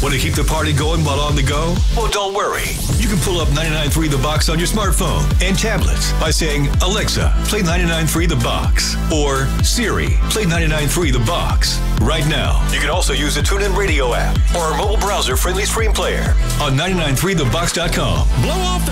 Want to keep the party going while on the go? Well, don't worry. You can pull up 99.3 The Box on your smartphone and tablets by saying, Alexa, play 99.3 The Box. Or Siri, play 99.3 The Box. Right now, you can also use the TuneIn Radio app or our mobile browser-friendly stream player on 993thebox.com. Blow off the